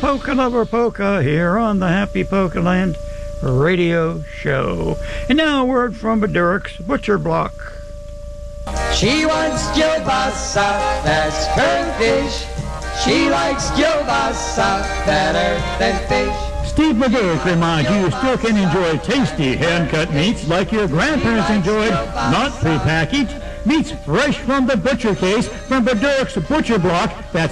Polka Lover Polka here on the Happy Polka Land radio show. And now a word from Beduric's Butcher Block. She wants kielbasa, that's her dish. She likes kielbasa better than fish. Steve Beduric reminds you still can enjoy tasty hand-cut meats like your grandparents enjoyed, not prepackaged. Meats fresh from the butcher case from Beduric's Butcher Block. That's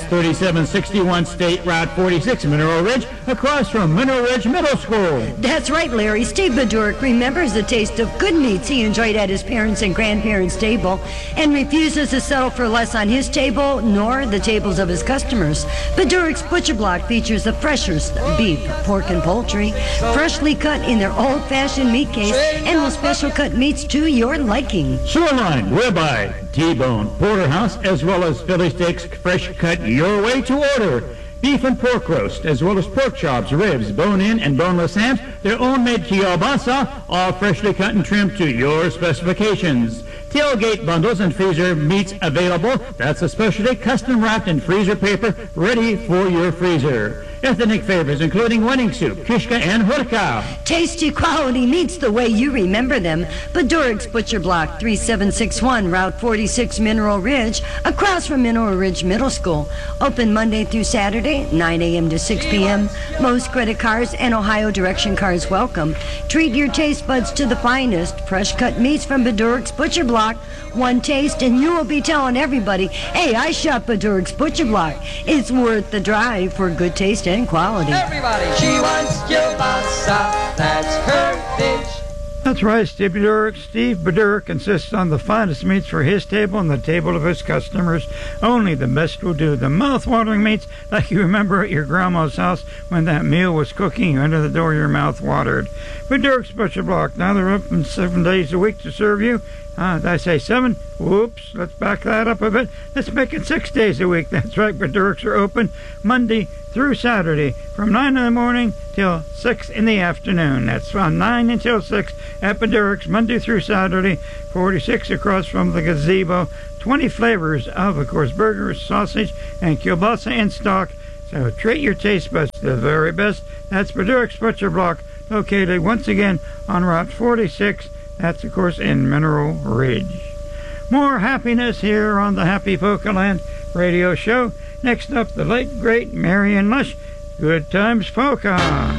3761 State Route 46, Mineral Ridge, across from Mineral Ridge Middle School. That's right, Larry. Steve Beduric remembers the taste of good meats he enjoyed at his parents' and grandparents' table and refuses to settle for less on his table nor the tables of his customers. Beduric's Butcher Block features the freshest beef, pork, and poultry, freshly cut in their old-fashioned meat case, and will special cut meats to your liking. Sirloin, ribeye, T-bone, porterhouse, as well as Philly steaks, fresh cut your way to order. Beef and pork roast, as well as pork chops, ribs, bone-in and boneless hams, their own made kielbasa, all freshly cut and trimmed to your specifications. Tailgate bundles and freezer meats available. That's a specialty custom wrapped in freezer paper, ready for your freezer. Ethnic favorites including wedding soup, kishka, and hurka. Tasty quality meats the way you remember them. Beduric's Butcher Block, 3761 Route 46, Mineral Ridge, across from Mineral Ridge Middle School. Open Monday through Saturday, 9 a.m. to 6 p.m. Most credit cards and Ohio direction cards welcome. Treat your taste buds to the finest fresh cut meats from Beduric's Butcher Block. One taste and you will be telling everybody, hey, I shop Beduric's Butcher Block. It's worth the drive for good taste and quality. Everybody, she wants kielbasa, that's her dish. That's right, Steve Beduric insists on the finest meats for his table and the table of his customers. Only the best will do. The mouth-watering meats like you remember at your grandma's house when that meal was cooking. You enter the door, your mouth watered. Beduric's Butcher Block. Now they're open 7 days a week to serve you. Did I say 7? Whoops, let's back that up a bit. Let's make it 6 days a week. That's right, Beduric's are open Monday through Saturday from 9 in the morning till 6 in the afternoon. That's from 9 until 6 at Beduric's, Monday through Saturday, 46 across from the gazebo. 20 flavors of course, burgers, sausage, and kielbasa in stock. So treat your taste buds to the very best. That's Beduric's Butcher Block, located once again on Route 46. That's, of course, in Mineral Ridge. More happiness here on the Happy Polka Land radio show. Next up, the late, great Marion Lush. Good Times Polka.